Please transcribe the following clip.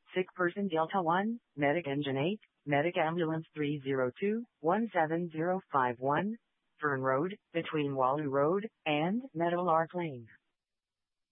Sick person Delta 1, Medic Engine 8, Medic Ambulance 302-17051, Fern Road, between Wallace Road and Meadowlark Lane.